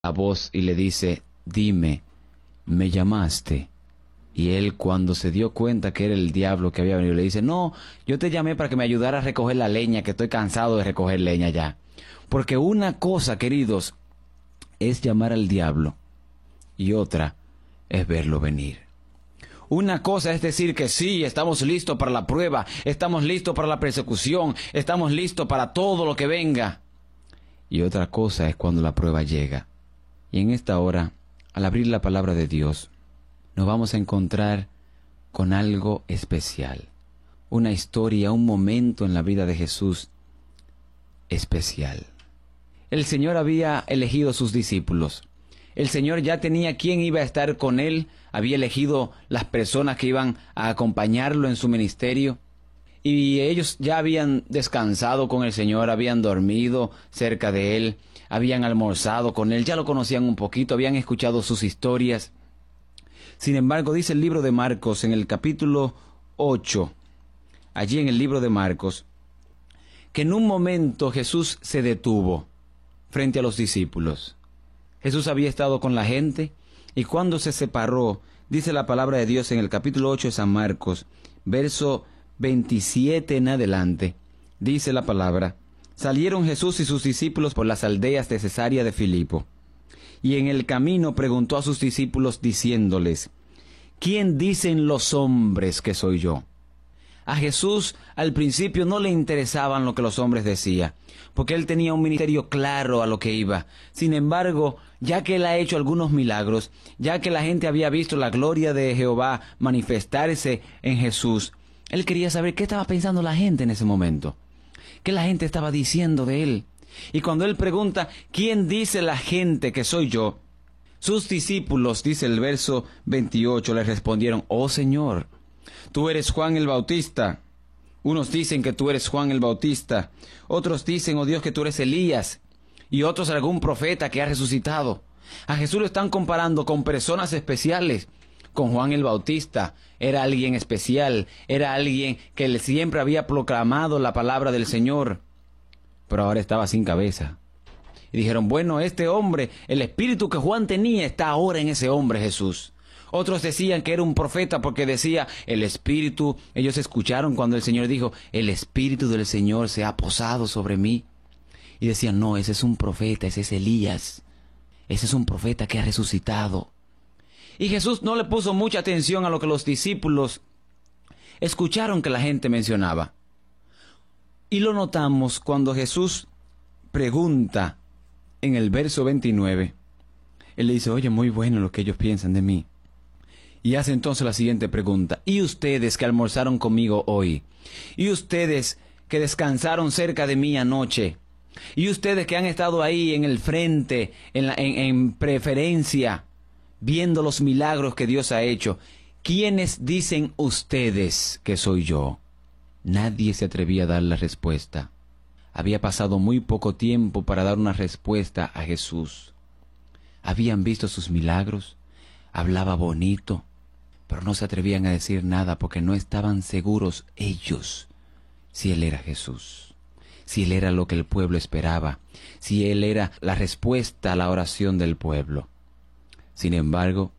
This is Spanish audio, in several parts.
la voz y le dice: dime, ¿me llamaste? Y él, cuando se dio cuenta que era el diablo que había venido, le dice: no, yo te llamé para que me ayudara a recoger la leña, que estoy cansado de recoger leña ya. Porque una cosa, queridos, es llamar al diablo y otra es verlo venir. Una cosa es decir que sí, estamos listos para la prueba, estamos listos para la persecución, estamos listos para todo lo que venga. Y otra cosa es cuando la prueba llega. Y en esta hora, al abrir la palabra de Dios, nos vamos a encontrar con algo especial. Una historia, un momento en la vida de Jesús especial. El Señor había elegido a sus discípulos. El Señor ya tenía quién iba a estar con Él. Había elegido las personas que iban a acompañarlo en su ministerio. Y ellos ya habían descansado con el Señor, habían dormido cerca de Él, habían almorzado con Él, ya lo conocían un poquito, habían escuchado sus historias. Sin embargo, dice el libro de Marcos en el capítulo 8, allí en el libro de Marcos, que en un momento Jesús se detuvo frente a los discípulos. Jesús había estado con la gente y cuando se separó, dice la palabra de Dios en el capítulo 8 de San Marcos, verso 27 en adelante, dice la palabra: salieron Jesús y sus discípulos por las aldeas de Cesarea de Filipo. Y en el camino preguntó a sus discípulos diciéndoles: ¿quién dicen los hombres que soy yo? A Jesús al principio no le interesaban lo que los hombres decían, porque él tenía un ministerio claro a lo que iba. Sin embargo, ya que él ha hecho algunos milagros, ya que la gente había visto la gloria de Jehová manifestarse en Jesús, él quería saber qué estaba pensando la gente en ese momento, qué la gente estaba diciendo de él. Y cuando él pregunta: ¿quién dice la gente que soy yo?, sus discípulos, dice el verso 28, le respondieron: oh Señor, tú eres Juan el Bautista. Unos dicen que tú eres Juan el Bautista, otros dicen, oh Dios, que tú eres Elías, y otros algún profeta que ha resucitado. A Jesús lo están comparando con personas especiales. Con Juan el Bautista era alguien especial, era alguien que siempre había proclamado la palabra del Señor, pero ahora estaba sin cabeza. Y dijeron: bueno, este hombre, el espíritu que Juan tenía está ahora en ese hombre Jesús. Otros decían que era un profeta porque decía el espíritu. Ellos escucharon cuando el Señor dijo: el espíritu del Señor se ha posado sobre mí. Y decían: no, ese es un profeta, ese es Elías. Ese es un profeta que ha resucitado. Y Jesús no le puso mucha atención a lo que los discípulos escucharon que la gente mencionaba. Y lo notamos cuando Jesús pregunta en el verso 29. Él le dice: oye, muy bueno lo que ellos piensan de mí. Y hace entonces la siguiente pregunta: ¿y ustedes que almorzaron conmigo hoy? ¿Y ustedes que descansaron cerca de mí anoche? ¿Y ustedes que han estado ahí en el frente, en preferencia, viendo los milagros que Dios ha hecho? ¿Quiénes dicen ustedes que soy yo? Nadie se atrevía a dar la respuesta. Había pasado muy poco tiempo para dar una respuesta a Jesús. Habían visto sus milagros, hablaba bonito, pero no se atrevían a decir nada porque no estaban seguros ellos si Él era Jesús, si Él era lo que el pueblo esperaba, si Él era la respuesta a la oración del pueblo. Sin embargo,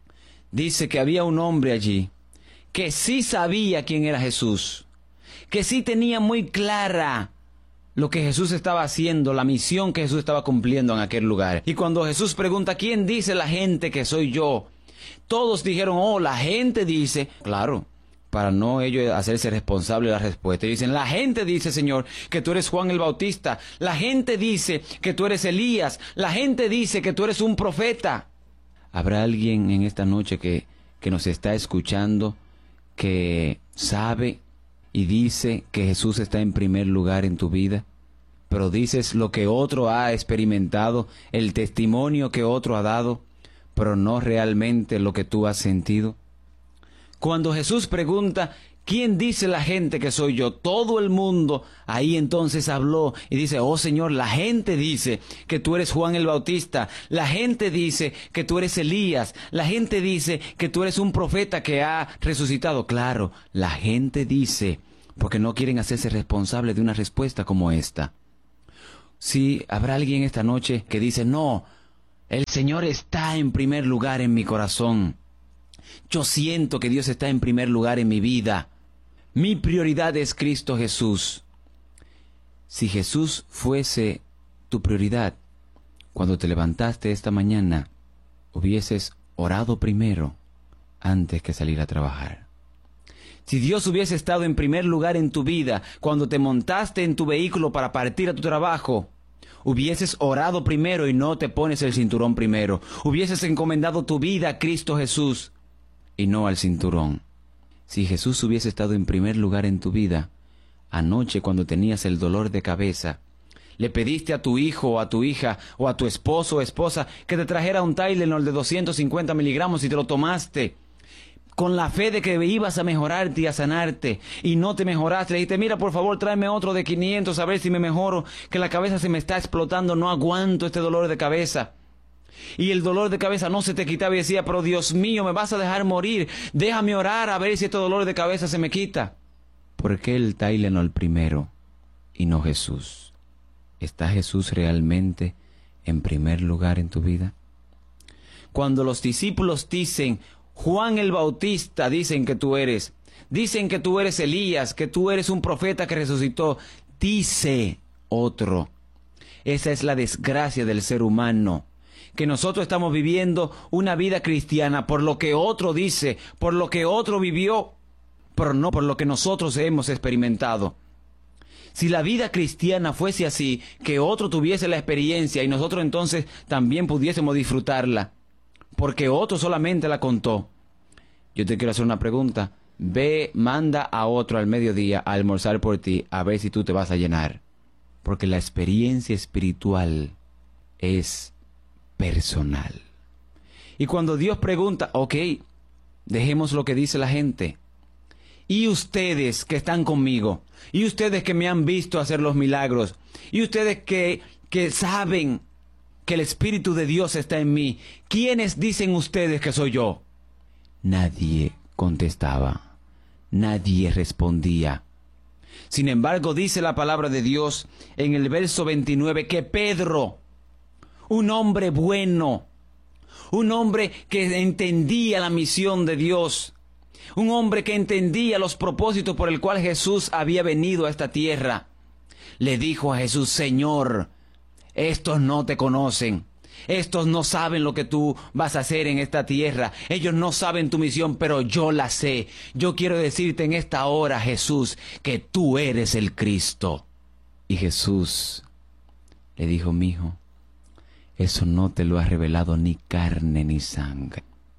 dice que había un hombre allí que sí sabía quién era Jesús, que sí tenía muy clara lo que Jesús estaba haciendo, la misión que Jesús estaba cumpliendo en aquel lugar. Y cuando Jesús pregunta: ¿quién dice la gente que soy yo?, todos dijeron: oh, la gente dice. Claro, para no ellos hacerse responsable de la respuesta. Y dicen: la gente dice, Señor, que tú eres Juan el Bautista. La gente dice que tú eres Elías. La gente dice que tú eres un profeta. ¿Habrá alguien en esta noche que nos está escuchando, que sabe y dice que Jesús está en primer lugar en tu vida, pero dices lo que otro ha experimentado, el testimonio que otro ha dado, pero no realmente lo que tú has sentido? Cuando Jesús pregunta: ¿quién dice la gente que soy yo?, todo el mundo ahí entonces habló y dice: oh Señor, la gente dice que tú eres Juan el Bautista, la gente dice que tú eres Elías, la gente dice que tú eres un profeta que ha resucitado. Claro, la gente dice, porque no quieren hacerse responsables de una respuesta como esta. Sí, habrá alguien esta noche que dice: no, El Señor está en primer lugar en mi corazón. Yo siento que Dios está en primer lugar en mi vida. Mi prioridad es Cristo Jesús. Si Jesús fuese tu prioridad, cuando te levantaste esta mañana, hubieses orado primero antes que salir a trabajar. Si Dios hubiese estado en primer lugar en tu vida, cuando te montaste en tu vehículo para partir a tu trabajo, hubieses orado primero y no te pones el cinturón primero. Hubieses encomendado tu vida a Cristo Jesús y no al cinturón. Si Jesús hubiese estado en primer lugar en tu vida, anoche cuando tenías el dolor de cabeza, le pediste a tu hijo o a tu hija o a tu esposo o esposa que te trajera un Tylenol de 250 miligramos y te lo tomaste con la fe de que ibas a mejorarte y a sanarte, y no te mejoraste. Le dijiste, mira, por favor, tráeme otro de 500 a ver si me mejoro, que la cabeza se me está explotando, no aguanto este dolor de cabeza. Y el dolor de cabeza no se te quitaba y decía, pero Dios mío, me vas a dejar morir, déjame orar a ver si este dolor de cabeza se me quita. ¿Por qué el Tylenol primero y no Jesús? ¿Está Jesús realmente en primer lugar en tu vida? Cuando los discípulos dicen, Juan el Bautista, dicen que tú eres Elías, que tú eres un profeta que resucitó, dice otro. Esa es la desgracia del ser humano, que nosotros estamos viviendo una vida cristiana por lo que otro dice, por lo que otro vivió, pero no por lo que nosotros hemos experimentado. Si la vida cristiana fuese así, que otro tuviese la experiencia y nosotros entonces también pudiésemos disfrutarla, porque otro solamente la contó. Yo te quiero hacer una pregunta. Ve, manda a otro al mediodía a almorzar por ti, a ver si tú te vas a llenar. Porque la experiencia espiritual es personal. Y cuando Dios pregunta, ok, dejemos lo que dice la gente. Y ustedes que están conmigo, y ustedes que me han visto hacer los milagros, y ustedes que saben que el Espíritu de Dios está en mí, ¿quiénes dicen ustedes que soy yo? Nadie contestaba, nadie respondía. Sin embargo, dice la palabra de Dios en el verso 29 que Pedro, un hombre bueno, un hombre que entendía la misión de Dios, un hombre que entendía los propósitos por el cual Jesús había venido a esta tierra, le dijo a Jesús, Señor, estos no te conocen, estos no saben lo que tú vas a hacer en esta tierra, ellos no saben tu misión, pero yo la sé. Yo quiero decirte en esta hora, Jesús, que tú eres el Cristo. Y Jesús le dijo, mijo, eso no te lo ha revelado ni carne ni sangre.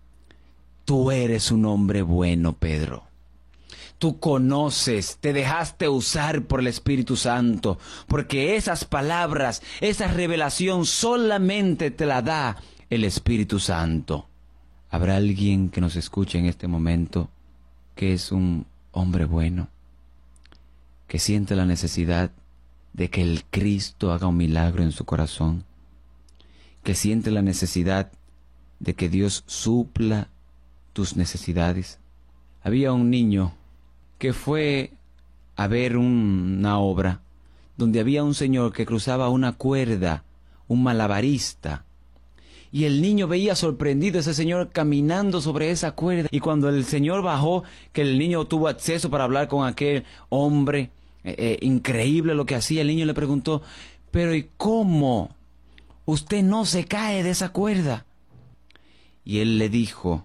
Tú eres un hombre bueno, Pedro. Tú conoces, te dejaste usar por el Espíritu Santo, porque esas palabras, esa revelación solamente te la da el Espíritu Santo. ¿Habrá alguien que nos escuche en este momento que es un hombre bueno, que siente la necesidad de que el Cristo haga un milagro en su corazón, que siente la necesidad de que Dios supla tus necesidades? Había un niño que fue a ver una obra donde había un señor que cruzaba una cuerda, un malabarista, y el niño veía sorprendido a ese señor caminando sobre esa cuerda, y cuando el señor bajó, que el niño tuvo acceso para hablar con aquel hombre, increíble lo que hacía, el niño le preguntó, pero ¿y cómo usted no se cae de esa cuerda? Y él le dijo,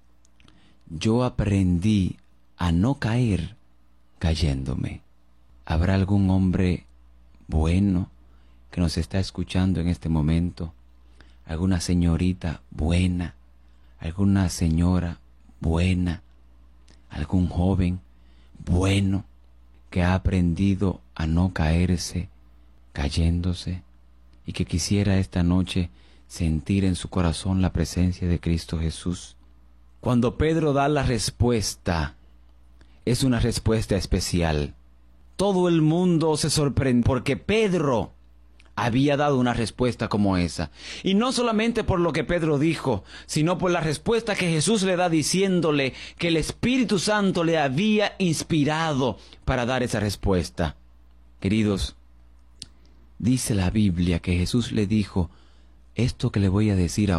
yo aprendí a no caer cayéndome. ¿Habrá algún hombre bueno que nos está escuchando en este momento? ¿Alguna señorita buena? ¿Alguna señora buena? ¿Algún joven bueno que ha aprendido a no caerse cayéndose y que quisiera esta noche sentir en su corazón la presencia de Cristo Jesús? Cuando Pedro da la respuesta, es una respuesta especial. Todo el mundo se sorprende porque Pedro había dado una respuesta como esa. Y no solamente por lo que Pedro dijo, sino por la respuesta que Jesús le da diciéndole que el Espíritu Santo le había inspirado para dar esa respuesta. Queridos, dice la Biblia que Jesús le dijo, esto que le voy a decir